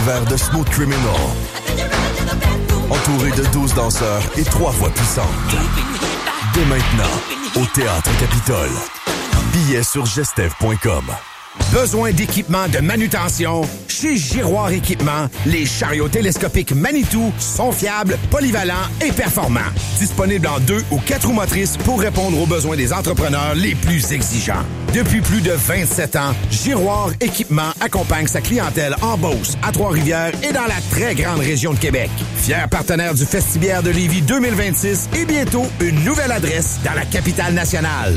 l'univers de Smooth Criminal. Entouré de 12 danseurs et 3 voix puissantes. Dès maintenant, au Théâtre Capitole. Billets sur gestev.com. Besoin d'équipement de manutention? Chez Giroir Équipement, les chariots télescopiques Manitou sont fiables, polyvalents et performants. Disponibles en 2 ou 4 roues motrices pour répondre aux besoins des entrepreneurs les plus exigeants. Depuis plus de 27 ans, Giroir Équipement accompagne sa clientèle en Beauce, à Trois-Rivières et dans la très grande région de Québec. Fier partenaire du Festibiaire de Lévis 2026 et bientôt une nouvelle adresse dans la capitale nationale.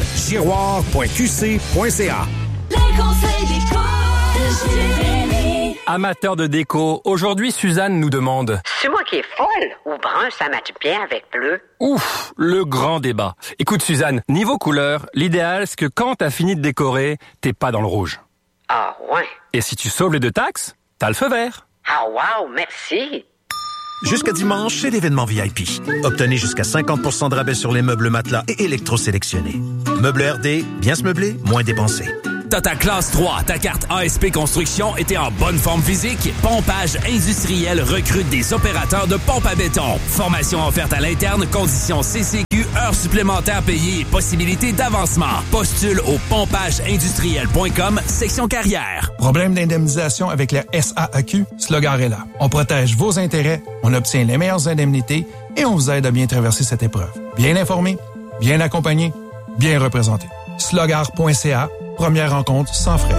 Giroir.qc.ca. Les conseils déco de Jérémy. Amateur de déco, aujourd'hui Suzanne nous demande: c'est moi qui est folle ou brun ça matche bien avec bleu? Ouf, le grand débat. Écoute Suzanne, niveau couleur, l'idéal c'est que quand t'as fini de décorer, t'es pas dans le rouge. Ah ouais. Et si tu sauves les 2 taxes, t'as le feu vert. Ah wow, merci. Jusqu'à dimanche, chez l'événement VIP. Obtenez jusqu'à 50% de rabais sur les meubles matelas et électrosélectionnés. Meubles RD, bien se meubler, moins dépenser. T'as ta classe 3, ta carte ASP Construction et t'es en bonne forme physique? Pompage Industriel recrute des opérateurs de pompe à béton. Formation offerte à l'interne, conditions CCQ, heures supplémentaires payées et possibilités d'avancement. Postule au pompageindustriel.com, section carrière. Problème d'indemnisation avec la SAAQ? Slogar est là. On protège vos intérêts, on obtient les meilleures indemnités et on vous aide à bien traverser cette épreuve. Bien informé, bien accompagné, bien représenté. Slogar.ca. Première rencontre sans frais.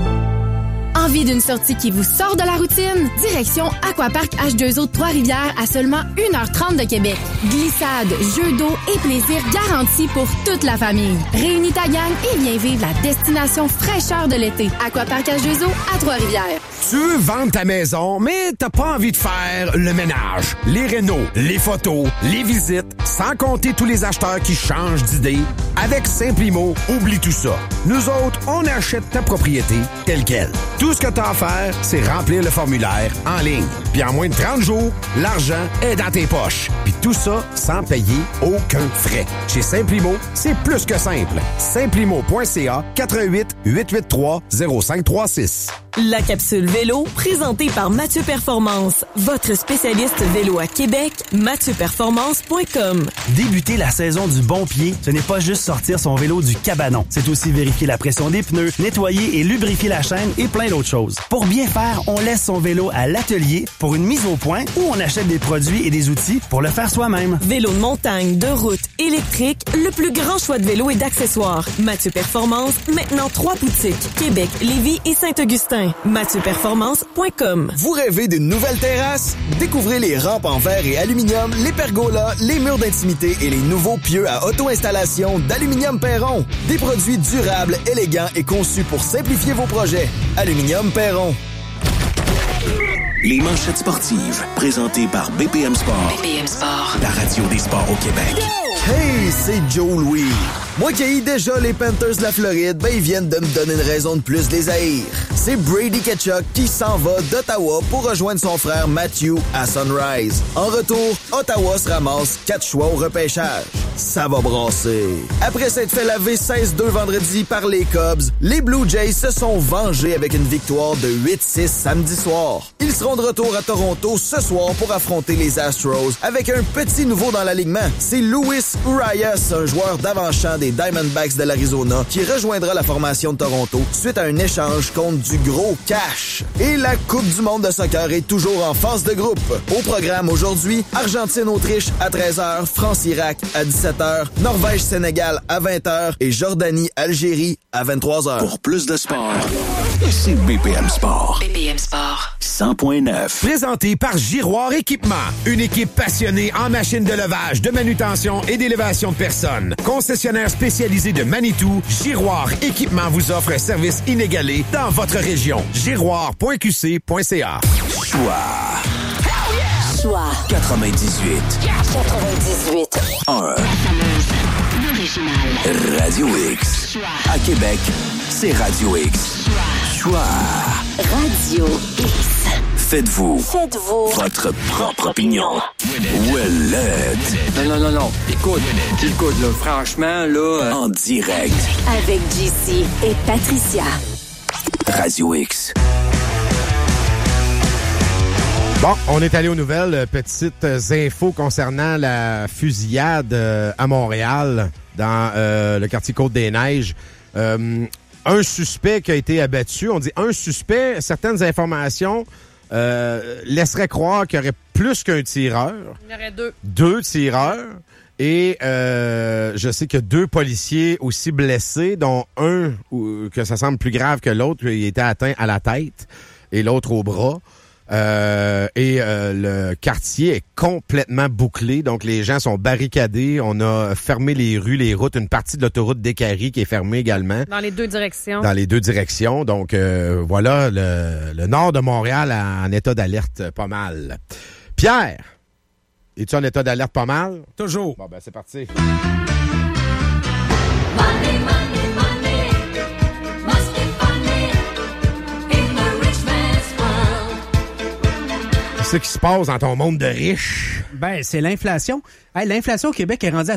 Envie d'une sortie qui vous sort de la routine? Direction Aquapark H2O de Trois-Rivières à seulement 1h30 de Québec. Glissade, jeux d'eau et plaisir garantis pour toute la famille. Réunis ta gang et viens vivre la destination fraîcheur de l'été. Aquapark H2O à Trois-Rivières. Tu veux vendre ta maison, mais t'as pas envie de faire le ménage, les rénos, les photos, les visites, sans compter tous les acheteurs qui changent d'idée? Avec Simplimo, oublie tout ça. Nous autres, on achète ta propriété telle quelle. Tout ce que t'as à faire, c'est remplir le formulaire en ligne. Puis en moins de 30 jours, l'argent est dans tes poches. Puis tout ça sans payer aucun frais. Chez Simplimo, c'est plus que simple. Simplimo.ca 88 883 0536. La capsule vélo, présentée par Mathieu Performance, votre spécialiste vélo à Québec, MathieuPerformance.com. Débuter la saison du bon pied, ce n'est pas juste sortir son vélo du cabanon. C'est aussi vérifier la pression des pneus, nettoyer et lubrifier la chaîne et plein d'autres choses. Pour bien faire, on laisse son vélo à l'atelier pour une mise au point ou on achète des produits et des outils pour le faire soi-même. Vélo de montagne, de route, électrique, le plus grand choix de vélos et d'accessoires. Mathieu Performance, maintenant 3 boutiques, Québec, Lévis et Saint-Augustin. MathieuPerformance.com. Vous rêvez d'une nouvelle terrasse? Découvrez les rampes en verre et aluminium, les pergolas, les murs d'intimité et les nouveaux pieux à auto-installation d'Aluminium Perron. Des produits durables, élégants et conçus pour simplifier vos projets. Aluminium Perron. Les manchettes sportives, présentées par BPM Sport. BPM Sport. La radio des sports au Québec. Hey, c'est Joe Louis. Moi qui haïs déjà les Panthers de la Floride, ben ils viennent de me donner une raison de plus de les haïr. C'est Brady Tkachuk qui s'en va d'Ottawa pour rejoindre son frère Matthew à Sunrise. En retour, Ottawa se ramasse 4 choix au repêchage. Ça va brasser. Après s'être fait laver 16-2 vendredi par les Cubs, les Blue Jays se sont vengés avec une victoire de 8-6 samedi soir. Ils seront de retour à Toronto ce soir pour affronter les Astros avec un petit nouveau dans l'alignement. C'est Luis Urias, un joueur d'avant-champ des Diamondbacks de l'Arizona, qui rejoindra la formation de Toronto suite à un échange contre du gros cash. Et la Coupe du monde de soccer est toujours en phase de groupe. Au programme aujourd'hui, Argentine-Autriche à 13h, France-Irak à 17h, Norvège-Sénégal à 20h et Jordanie-Algérie à 23h. Pour plus de sport, c'est BPM Sport. BPM Sport. 100.9. Présenté par Giroir Équipement. Une équipe passionnée en machines de levage, de manutention et d'élévation de personnes. Concessionnaire spécialisé de Manitou, Giroir Équipement vous offre un service inégalé dans votre région. Giroir.qc.ca. Choix 98. 98. 1. L'original. Radio X. À Québec, c'est Radio X. Choix. Radio X. Faites-vous votre propre opinion. Ouellette. Non. Écoute, là, franchement, là... En direct. Avec JC et Patricia. Radio X. Bon, on est allé aux nouvelles. Petites infos concernant la fusillade à Montréal, dans le quartier Côte-des-Neiges. Un suspect qui a été abattu. On dit un suspect. Certaines informations laisseraient croire qu'il y aurait plus qu'un tireur. Il y aurait deux. 2 tireurs. Et je sais qu'il y a 2 policiers aussi blessés, dont un que ça semble plus grave que l'autre. Il était atteint à la tête et l'autre au bras. Le quartier est complètement bouclé, donc les gens sont barricadés. On a fermé les rues, les routes, une partie de l'autoroute d'Écarie qui est fermée également. Dans les 2 directions. Dans les 2 directions. Donc voilà, le nord de Montréal en état d'alerte pas mal. Pierre, es-tu en état d'alerte pas mal? Toujours. Bon, ben c'est parti. Money, money, money must be funny in the rich man's world. Qu'est-ce qui se passe dans ton monde de riches? Ben, c'est l'inflation. Hey, l'inflation au Québec est rendue à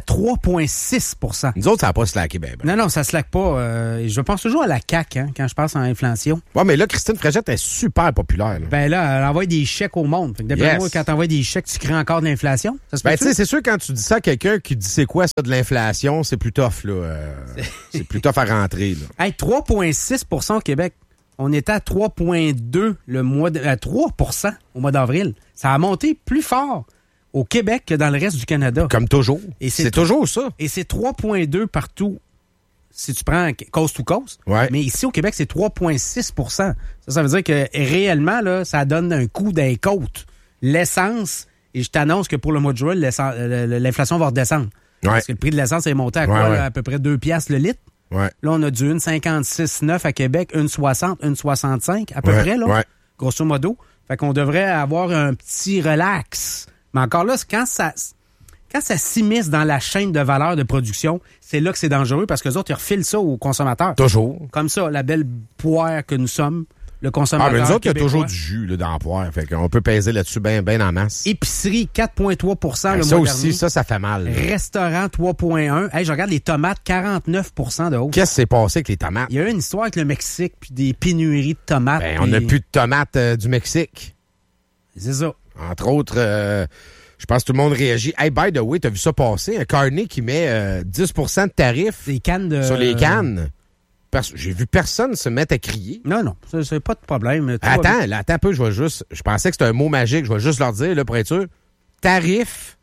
3,6 %. Nous autres, ça n'a pas slacké, ben. Non, ça slack pas. Je pense toujours à la CAQ quand je pense en inflation. Ouais, mais là, Christine Fréchette est super populaire. Là. Ben là, elle envoie des chèques au monde. Fait que d'après moi, quand t'envoies des chèques, tu crées encore de l'inflation. Ça se ben, peut-tu? tu sais, c'est sûr, quand tu dis ça à quelqu'un qui dit c'est quoi ça de l'inflation, c'est plus tough, là. C'est plus tough à rentrer, là. Hey, 3,6 % au Québec. On était à 3,2 à 3 % au mois d'avril. Ça a monté plus fort au Québec que dans le reste du Canada. Comme toujours. Et c'est toujours ça. Et c'est 3,2 partout si tu prends coast to coast. Ouais. Mais ici, au Québec, c'est 3,6 %. Ça veut dire que réellement, là, ça donne un coup d'un côte. L'essence, et je t'annonce que pour le mois de juin, l'inflation va redescendre. Ouais. Parce que le prix de l'essence est monté à quoi? Là, à peu près 2 piastres le litre. Ouais. Là, on a du 1,56,9 à Québec, 1,60, 1,65 à peu près, là. Ouais. Grosso modo. Fait qu'on devrait avoir un petit relax. Mais encore là, quand ça s'immisce dans la chaîne de valeur de production, c'est là que c'est dangereux parce que les autres, ils refilent ça aux consommateurs. Toujours. Comme ça, la belle poire que nous sommes, le consommateur. Ah, mais nous autres, il y a québécois. toujours du jus là, dans la poire. Fait qu'on peut peser là-dessus bien en masse. Épicerie, 4,3 % le ça mois aussi, dernier. ça fait mal. Là. Restaurant, 3,1 %. Hey, je regarde les tomates, 49 % de hausse. Qu'est-ce qui s'est passé avec les tomates? Il y a eu une histoire avec le Mexique, puis des pénuries de tomates. Ben, on n'a plus de tomates du Mexique. C'est ça. Entre autres, je pense que tout le monde réagit. Hey, by the way, t'as vu ça passer? Un Carnet qui met 10 % de tarif sur les cannes. J'ai vu personne se mettre à crier. Non, c'est pas de problème. Attends un peu, je pensais que c'était un mot magique. Je vais juste leur dire, là, pour être sûr. Tarif.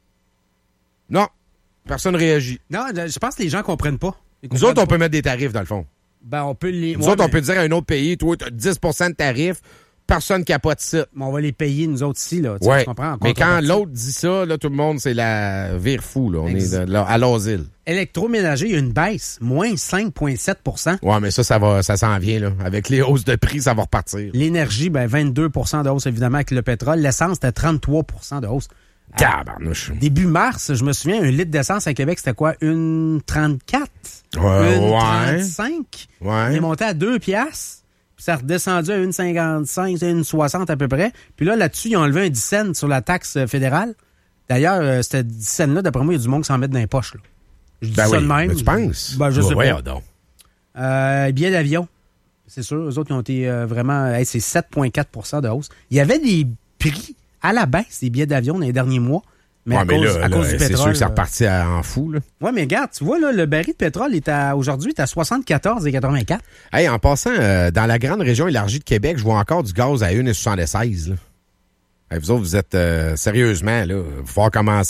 Non, personne réagit. Non, je pense que les gens comprennent pas. Nous autres, on peut mettre des tarifs, dans le fond. Ben, on peut les... Nous autres, on peut dire à un autre pays, toi, t'as 10 % de tarif. Personne capote ça. Mais on va les payer, nous autres, ici, là. Ouais. Tu comprends? Mais quand l'autre dit ça, là, tout le monde, c'est la vire fou, là. On est là, à l'asile. Électroménager, il y a une baisse, moins 5,7 %. Ouais, mais ça s'en vient, là. Avec les hausses de prix, ça va repartir. L'énergie, ben, 22 % de hausse, évidemment, avec le pétrole. L'essence, c'était 33 % de hausse. Tabarnouche. Début mars, je me souviens, un litre d'essence à Québec, c'était quoi? 1,34? Ouais. 1,35? Ouais. Il est monté à 2 piastres. Puis ça a redescendu à 1,55, 1,60 à peu près. Puis là-dessus, ils ont enlevé un 10 cents sur la taxe fédérale. D'ailleurs, cette 10 cents-là, d'après moi, il y a du monde qui s'en met dans les poches. Là. Je dis ça de même. Mais tu penses? Ben, je sais pas. Donc. Billets d'avion. C'est sûr, eux autres, ils ont été vraiment... c'est 7,4 % de hausse. Il y avait des prix à la baisse des billets d'avion dans les derniers mois. Mais à cause du pétrole. C'est sûr que ça repartit en fou, là. Oui, mais regarde, tu vois, là, le baril de pétrole aujourd'hui est à 74,84. Hey, en passant, dans la grande région élargie de Québec, je vois encore du gaz à 1,76. Hey, vous autres, vous êtes sérieusement, là. Il va falloir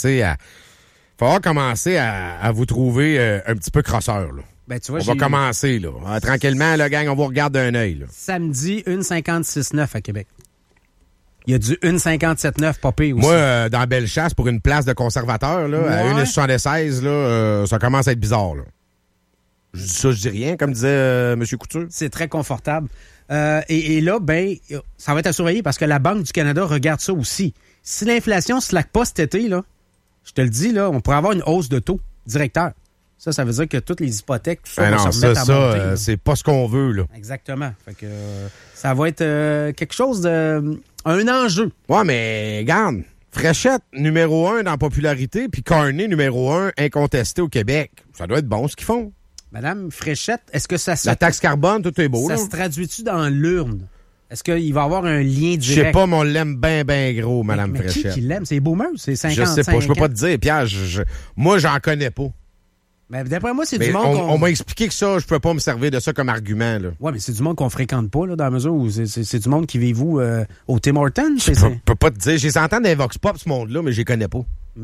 commencer à vous trouver un petit peu crosseur, là. Ben, tu vois, on va commencer, là. Tranquillement, là, gang, on vous regarde d'un œil, là. Samedi, 1,56,9 à Québec. Il y a du 1,57,9 pas pire aussi. Moi, dans Bellechasse, pour une place de conservateur, là, à 1,76, là, ça commence à être bizarre, là. Je dis ça, je dis rien, comme disait M. Couture. C'est très confortable. Et là, ben, ça va être à surveiller parce que la Banque du Canada regarde ça aussi. Si l'inflation ne slack pas cet été, là, je te le dis, là, on pourrait avoir une hausse de taux directeur. Ça veut dire que toutes les hypothèques, tout ça, vont se remettre à monter. C'est pas ce qu'on veut, là. Exactement. Fait que ça va être quelque chose de... un enjeu. Ouais, mais regarde, Fréchette, numéro 1 dans popularité, puis Carnet, numéro 1 incontesté au Québec. Ça doit être bon, ce qu'ils font. Madame Fréchette, est-ce que ça se... La taxe carbone, tout est beau, ça là. se traduit-tu dans l'urne? Est-ce qu'il va y avoir un lien direct? Je sais pas, mais on l'aime bien gros, Mme mais Fréchette. Qui l'aime? C'est les boomers? C'est 55 Je sais pas, je peux pas te dire, Pierre. Moi, j'en connais pas. Mais d'après moi, c'est Mais du monde on m'a expliqué que ça, je peux pas me servir de ça comme argument. Là. Ouais, mais c'est du monde qu'on fréquente pas, là, dans la mesure où c'est du monde qui vit-vous au Tim Hortons? Je peux pas te dire. J'ai entendu des Vox Pop, ce monde-là, mais je les connais pas.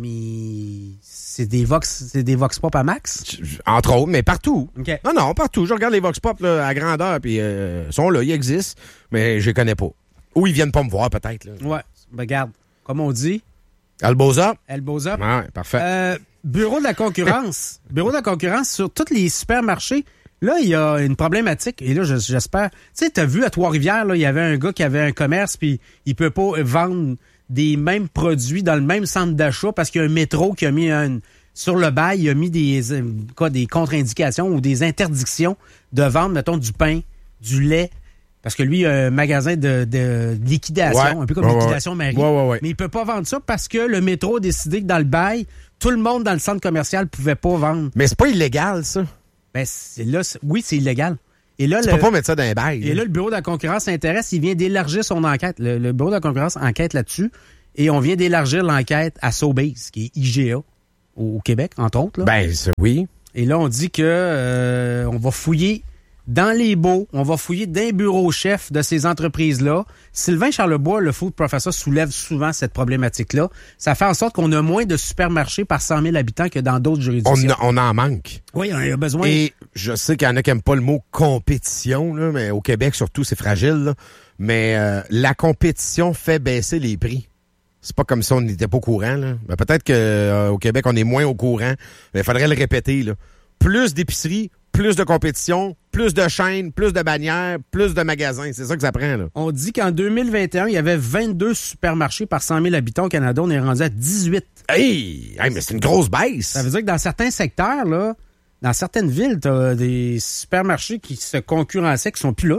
Mais c'est des Vox Pop à max? Entre autres, mais partout. Okay. Non, partout. Je regarde les Vox Pop là, à grandeur, puis ils sont là, ils existent, mais je les connais pas. Ou ils viennent pas me voir, peut-être. Là. Ouais, ben, regarde, comme on dit... Elbows up. Ouais, parfait. Bureau de la concurrence. Bureau de la concurrence sur tous les supermarchés. Là, il y a une problématique. Et là, j'espère... Tu sais, t'as vu à Trois-Rivières, là, il y avait un gars qui avait un commerce, puis il peut pas vendre des mêmes produits dans le même centre d'achat parce qu'il y a un métro qui a mis sur le bail, il a mis des contre-indications ou des interdictions de vendre, mettons, du pain, du lait. Parce que lui, il a un magasin de liquidation, un peu comme liquidation Marie. Mais il peut pas vendre ça parce que le métro a décidé que dans le bail, tout le monde dans le centre commercial pouvait pas vendre. Mais c'est pas illégal, ça? Ben, oui, c'est illégal. Et là, tu peux pas mettre ça dans les bails. Et là, le Bureau de la concurrence s'intéresse, il vient d'élargir son enquête. Le Bureau de la concurrence enquête là-dessus. Et on vient d'élargir l'enquête à Sobeys, qui est IGA, au Québec, entre autres. Là. Ben, oui. Et là, on dit que on va fouiller dans les baux, on va fouiller d'un bureau chef de ces entreprises-là. Sylvain Charlebois, le food professor, soulève souvent cette problématique-là. Ça fait en sorte qu'on a moins de supermarchés par 100 000 habitants que dans d'autres juridictions. On en manque. Oui, on a besoin. Et je sais qu'il y en a qui n'aiment pas le mot compétition, là, mais au Québec, surtout, c'est fragile. Là. Mais la compétition fait baisser les prix. C'est pas comme si on n'était pas au courant. Là. Ben, peut-être qu'au Québec, on est moins au courant. Mais il faudrait le répéter. Là. Plus d'épiceries, plus de compétition, plus de chaînes, plus de bannières, plus de magasins. C'est ça que ça prend, là. On dit qu'en 2021, il y avait 22 supermarchés par 100 000 habitants au Canada. On est rendu à 18. Hey, mais c'est une grosse baisse. Ça veut dire que dans certains secteurs, là, dans certaines villes, t'as des supermarchés qui se concurrençaient, qui sont plus là.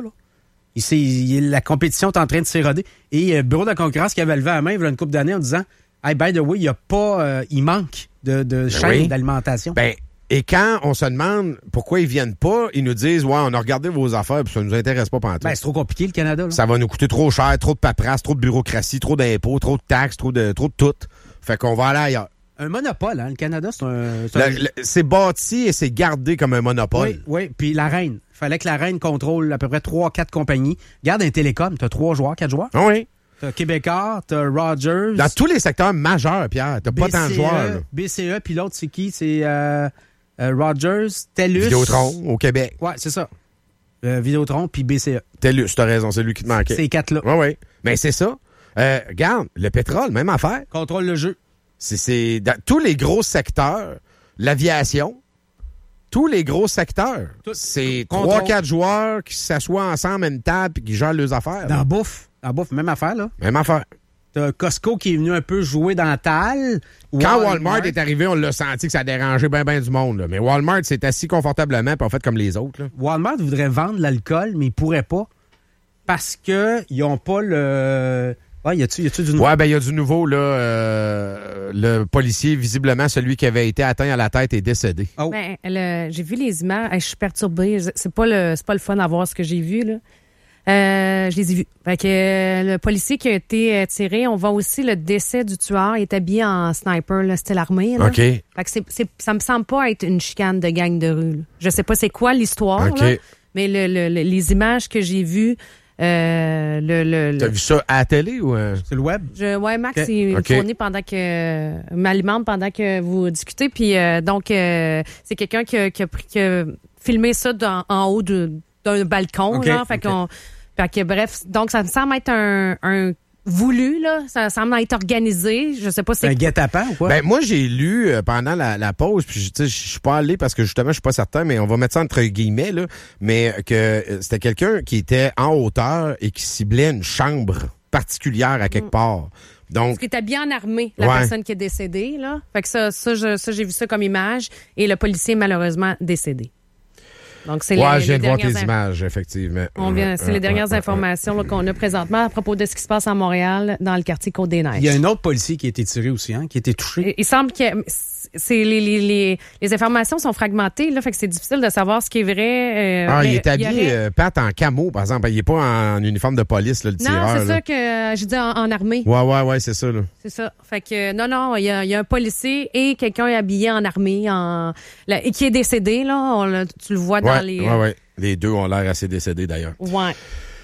La compétition est en train de s'éroder. Et le Bureau de la concurrence qui avait levé la main il y a une couple d'années en disant « Hey, by the way, il manque de chaînes d'alimentation. » Et quand on se demande pourquoi ils viennent pas, ils nous disent « Ouais, on a regardé vos affaires puis ça nous intéresse pas pantoute. » C'est trop compliqué, le Canada. Là. Ça va nous coûter trop cher, trop de paperasse, trop de bureaucratie, trop d'impôts, trop de taxes, trop de tout. Fait qu'on va aller ailleurs. Un monopole, hein? Le Canada, c'est bâti et c'est gardé comme un monopole. Oui. Puis la reine. Il fallait que la reine contrôle à peu près 3-4 compagnies. Regarde un télécom, t'as 3 joueurs, 4 joueurs. Oui. T'as Québécois, t'as Rogers. Dans tous les secteurs majeurs, Pierre, t'as pas tant de joueurs. Là. BCE, puis l'autre, c'est qui? C'est Rogers, TELUS. Vidéotron, au Québec. Ouais, c'est ça. Vidéotron, puis BCE. TELUS, t'as raison, c'est lui qui te manquait. Ces 4-là. Oui. Mais c'est ça. Regarde, le pétrole, même affaire. Contrôle le jeu. C'est dans tous les gros secteurs, l'aviation, tous les gros secteurs. C'est 3-4 joueurs qui s'assoient ensemble à une table et qui gèrent leurs affaires. Dans la bouffe, même affaire, là. Même affaire. T'as Costco qui est venu un peu jouer dans la talle. Quand Walmart est arrivé, on l'a senti que ça dérangeait bien du monde. Là. Mais Walmart s'est assis confortablement et on fait comme les autres. Là. Walmart voudrait vendre l'alcool, mais ils pourraient pas parce qu'ils n'ont pas le... Ouais, y a-tu du nouveau? Ouais, il y a du nouveau, là. Le policier, visiblement, celui qui avait été atteint à la tête, est décédé. Oh. Ben, j'ai vu les images. Je suis perturbée. C'est pas le fun à voir ce que j'ai vu, là. Je les ai vus. Fait que le policier qui a été tiré, on voit aussi le décès du tueur. Il est habillé en sniper, là. C'était l'armée, là. OK. Fait que ça me semble pas être une chicane de gang de rue, là. Je sais pas c'est quoi l'histoire, là, mais les images que j'ai vues, T'as vu ça à la télé ou c'est le web? Max, il me fournit m'alimente pendant que vous discutez. Puis donc, c'est quelqu'un qui a filmé ça en haut d'un balcon. Là, fait que bref, donc ça me semble être un voulu, là. Ça semble être organisé. Je sais pas si c'est... un guet-apens ou quoi? Ben, moi, j'ai lu pendant la pause, puis je suis pas allé parce que justement, je suis pas certain, mais on va mettre ça entre guillemets, là, mais que c'était quelqu'un qui était en hauteur et qui ciblait une chambre particulière à quelque part. Donc, parce qu'il était bien en armée, la personne qui est décédée, là. Fait que ça, j'ai vu ça comme image, et le policier est malheureusement décédé. Donc, c'est je viens de voir dernières tes images, effectivement. C'est les dernières informations là, qu'on a présentement à propos de ce qui se passe à Montréal, dans le quartier Côte-des-Neiges. Il y a un autre policier qui a été tiré aussi, qui a été touché. Il semble que les informations sont fragmentées, là, fait que c'est difficile de savoir ce qui est vrai. Il est habillé, Pat, en camo, par exemple. Il n'est pas en uniforme de police, là, le tireur. Non, c'est là. ça que je dis en armée. Ouais, c'est ça. Là. C'est ça. Fait que non, il y a un policier et quelqu'un habillé en armée et qui est décédé, là. Tu le vois dans les... Ouais. Les deux ont l'air assez décédés, d'ailleurs. Ouais.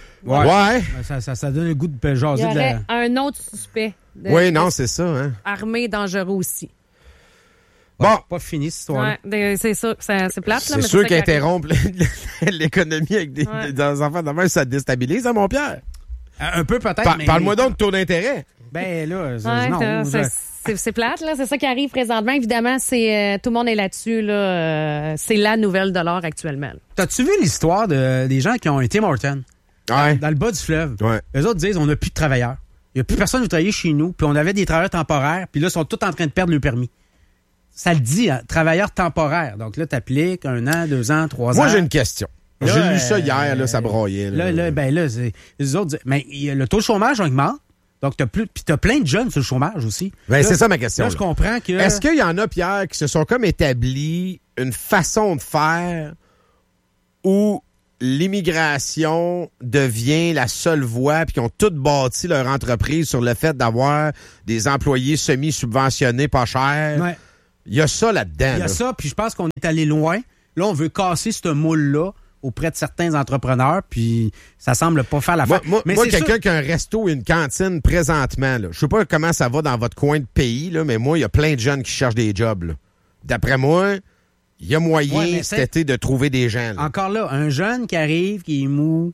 Ça donne le goût de jaser. Il y aurait un autre suspect. C'est ça. Hein. Armé, dangereux aussi. Bon, pas fini cette histoire. Ouais, c'est ça, c'est plate. Là, c'est sûr qu'interrompre l'économie avec des enfants de même, ça te déstabilise, hein, mon Pierre? Un peu peut-être. Parle-moi donc de taux d'intérêt. Ben là, c'est plate, là. C'est ça qui arrive présentement. Évidemment, c'est tout le monde est là-dessus. Là. C'est la nouvelle de l'or actuellement. T'as-tu vu l'histoire des gens qui ont été Morton? Dans le bas du fleuve. Ouais. Eux autres disent on n'a plus de travailleurs. Il n'y a plus personne qui travaillait chez nous. Puis on avait des travailleurs temporaires. Puis là, ils sont tous en train de perdre le permis. Ça le dit, hein, travailleurs temporaires. Donc là, t'appliques 1 an, 2 ans, 3 ans. Moi, j'ai une question. Là, j'ai lu ça hier, là, ça broyait. Les autres disent, mais le taux de chômage augmente. Donc, t'as plein de jeunes sur le chômage aussi. Ben, c'est ça ma question. Là, je comprends que... Est-ce qu'il y en a, Pierre, qui se sont comme établis une façon de faire où l'immigration devient la seule voie, puis qui ont toutes bâti leur entreprise sur le fait d'avoir des employés semi-subventionnés pas chers? Ouais. Il y a ça là-dedans. Il y a ça, puis je pense qu'on est allé loin. Là, on veut casser ce moule-là auprès de certains entrepreneurs, puis ça semble pas faire l'affaire. Moi, quelqu'un qui a un resto et une cantine présentement, là, je sais pas comment ça va dans votre coin de pays, là, mais moi, il y a plein de jeunes qui cherchent des jobs. Là. D'après moi, il y a moyen cet été de trouver des gens. Là. Encore là, un jeune qui arrive, qui est mou,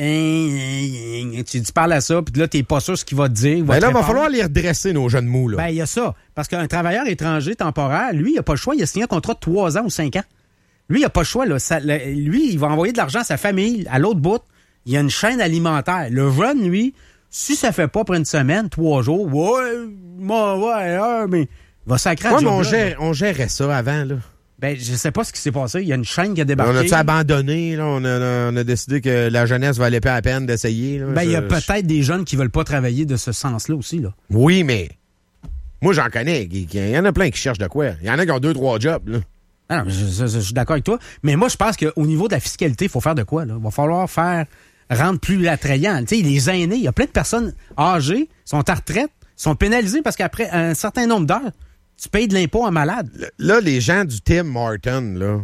tu parles à ça, puis là, t'es pas sûr ce qu'il va te dire. Il va falloir les redresser, nos jeunes mous. Là. Ben, il y a ça. Parce qu'un travailleur étranger temporaire, lui, il n'a pas le choix. Il a signé un contrat de 3 ans ou 5 ans. Lui, il n'a pas le choix. Là. Lui, il va envoyer de l'argent à sa famille. À l'autre bout, il y a une chaîne alimentaire. Le jeune, lui, si ça fait pas pour une semaine, 3 jours, mais il va sacrer à on gérait ça avant, là. Ben, je sais pas ce qui s'est passé. Il y a une chaîne qui a débarqué. On a-tu abandonné, là? On a décidé que la jeunesse valait pas la peine d'essayer, là? Ben, il y a peut-être des jeunes qui veulent pas travailler de ce sens-là aussi, là. Oui, mais moi, j'en connais. Il y en a plein qui cherchent de quoi. Il y en a qui ont 2-3 jobs, là. Ah non, je suis d'accord avec toi. Mais moi, je pense qu'au niveau de la fiscalité, il faut faire de quoi, là? Il va falloir rendre plus attrayant. Tu sais, les aînés, il y a plein de personnes âgées, sont à retraite, sont pénalisées parce qu'après un certain nombre d'heures, tu payes de l'impôt en malade. Là, les gens du Tim Martin, là,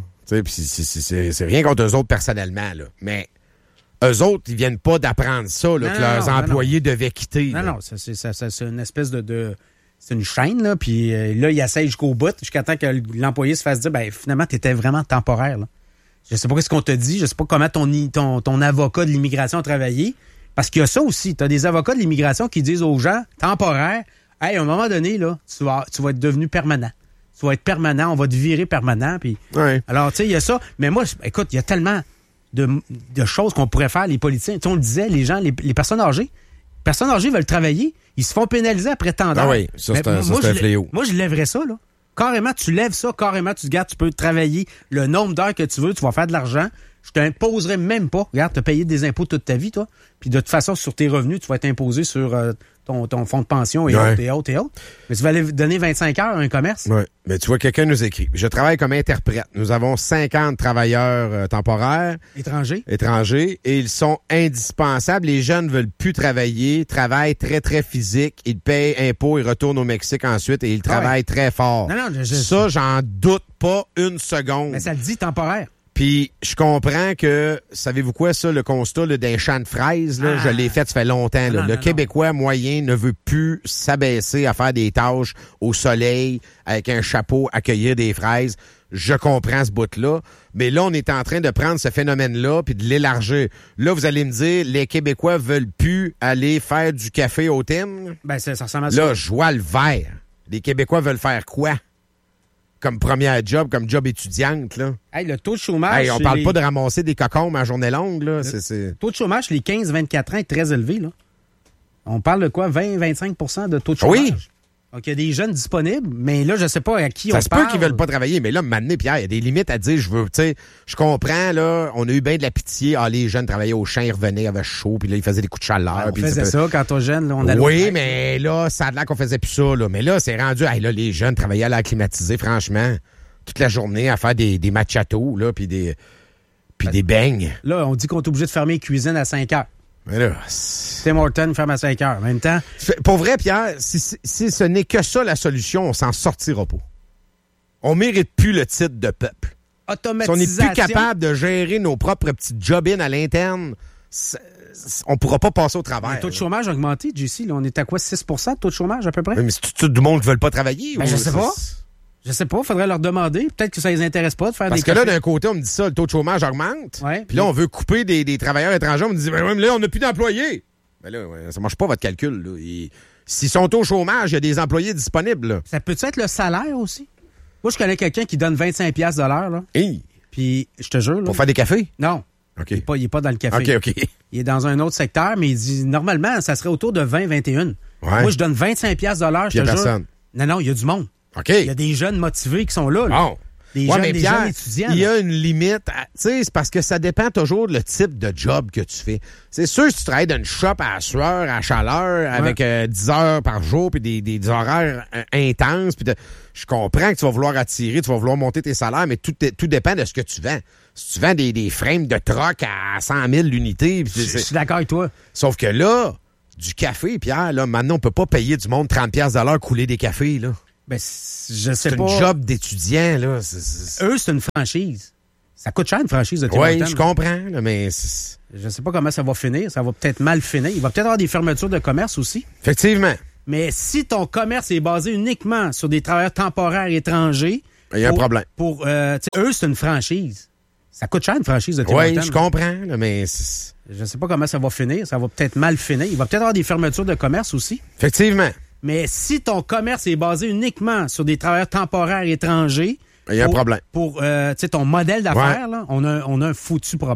c'est rien contre eux autres personnellement, là, mais eux autres, ils viennent pas d'apprendre ça, là, que leurs employés devaient quitter. Non, c'est une espèce de c'est une chaîne, là, puis là, ils essayent jusqu'au bout, jusqu'à temps que l'employé se fasse dire, ben finalement, t'étais vraiment temporaire, là. Je sais pas ce qu'on te dit, je sais pas comment ton avocat de l'immigration a travaillé, parce qu'il y a ça aussi. T'as des avocats de l'immigration qui disent aux gens, temporaire, hey, à un moment donné, là, tu vas être devenu permanent. Tu vas être permanent, on va te virer permanent. Puis... Ouais. Alors, tu sais, il y a ça. Mais moi, écoute, il y a tellement de choses qu'on pourrait faire, les politiciens. Tu sais, on le disait, les gens, les personnes âgées. Les personnes âgées veulent travailler. Ils se font pénaliser après tant d'heures. Ah oui, ça, c'est un fléau. Moi, je lèverais ça, là. Carrément, tu lèves ça, carrément, tu te gardes, tu peux travailler le nombre d'heures que tu veux, tu vas faire de l'argent. Je t'imposerai même pas. Regarde, tu as payé des impôts toute ta vie, toi. Puis de toute façon, sur tes revenus, tu vas être imposé sur ton fonds de pension et autres. Mais tu vas aller donner 25 heures à un commerce. Oui. Mais tu vois, quelqu'un nous écrit. Je travaille comme interprète. Nous avons 50 travailleurs temporaires. Étrangers. Et ils sont indispensables. Les jeunes ne veulent plus travailler. Travaillent très, très physique. Ils payent impôts. Ils retournent au Mexique ensuite et ils travaillent très fort. Non, ça, j'en doute pas une seconde. Mais ça le dit temporaire. Puis, je comprends que, savez-vous quoi, ça, le constat là, d'un champ de fraises, là, je l'ai fait, ça fait longtemps. Là. Le Québécois moyen ne veut plus s'abaisser à faire des tâches au soleil, avec un chapeau, accueillir des fraises. Je comprends ce bout-là. Mais là, on est en train de prendre ce phénomène-là puis de l'élargir. Là, vous allez me dire, les Québécois veulent plus aller faire du café au Tim? Ben, ça ressemble à ça. Là, je vois le vert. Les Québécois veulent faire quoi? Comme première job, comme job étudiante, là. Hey, le taux de chômage... Hey, on parle pas de ramasser des cocombes à journée longue, là. Le taux de chômage, les 15-24 ans, est très élevé, là. On parle de quoi? 20-25 % de taux de chômage? Oui. Donc, il y a des jeunes disponibles, mais là, je sais pas à qui on Ça se parle. peut qu'ils veulent pas travailler, mais là, maintenant, Pierre, il y a des limites à dire, je comprends, là, on a eu bien de la pitié. Ah, les jeunes travaillaient au champ, ils revenaient, ils avaient chaud, puis là, ils faisaient des coups de chaleur. On puis faisait ça quand on était jeune, là, on allait Oui, mais là, ça a l'air qu'on faisait plus ça, là. Mais là, c'est rendu, là, les jeunes travaillaient à l'air climatisé, franchement, toute la journée à faire des machatos, là, puis des beignes. Là, on dit qu'on est obligé de fermer les cuisines à 5 heures. Mais là, Tim Hortons ferme à 5 heures. En même temps... Pour vrai, Pierre, si ce n'est que ça la solution, on s'en sortira pas. On mérite plus le titre de peuple. Si on n'est plus capable de gérer nos propres petites job-in à l'interne, on pourra pas passer au travers. Le taux de chômage a augmenté, JC. Là, on est à quoi, 6 de taux de chômage à peu près? Mais c'est tout le monde qui ne veut pas travailler? Ben, je sais pas. Je sais pas, il faudrait leur demander. Peut-être que ça les intéresse pas de faire Parce des que là, cafés. d'un côté, on me dit ça, le taux de chômage augmente. Ouais. Puis là, on veut couper des travailleurs étrangers. On me dit, mais là, on n'a plus d'employés. Mais là, ça marche pas votre calcul. Là. S'ils sont au chômage, il y a des employés disponibles. Là. Ça peut être le salaire aussi? Moi, je connais quelqu'un qui donne 25$ de l'heure. Là. Hey. Puis, je te jure. Là, pour faire des cafés? Non. OK. Il est pas dans le café. OK. Il est dans un autre secteur, mais il dit, normalement, ça serait autour de 20-21. Ouais. Moi, je donne 25$ de l'heure, je te jure. Personne. Non, il y a du monde. OK. Il y a des jeunes motivés qui sont là. Bon. Des Ouais, jeunes, mais des Pierre, jeunes étudiants. il y là. a une limite. Tu sais, c'est parce que ça dépend toujours le type de job que tu fais. C'est sûr, si tu travailles dans une shop à sueur, à chaleur, avec 10 heures par jour, puis des horaires intenses, puis je comprends que tu vas vouloir attirer, tu vas vouloir monter tes salaires, mais tout dépend de ce que tu vends. Si tu vends des frames de troc à 100 000 l'unité... Je suis d'accord avec toi. Sauf que là, du café, Pierre, là, maintenant, on peut pas payer du monde 30$ de l'heure couler des cafés, là. Ben, je sais pas. C'est un job d'étudiant, là. Eux, c'est une franchise. Ça coûte cher, une franchise de Tim Oui, Hortons. je comprends, là, mais... Je sais pas comment ça va finir. Ça va peut-être mal finir. Il va peut-être avoir des fermetures de commerce aussi. Effectivement. Mais si ton commerce est basé uniquement sur des travailleurs temporaires étrangers... Il y a un problème. Eux, c'est une franchise. Ça coûte cher, une franchise de Tim Hortons. Oui, je comprends, là, mais... Je sais pas comment ça va finir. Ça va peut-être mal finir. Il va peut-être avoir des fermetures de commerce aussi. Effectivement. Mais si ton commerce est basé uniquement sur des travailleurs temporaires étrangers... Il y a un problème. Pour ton modèle d'affaires, là, on a un foutu problème.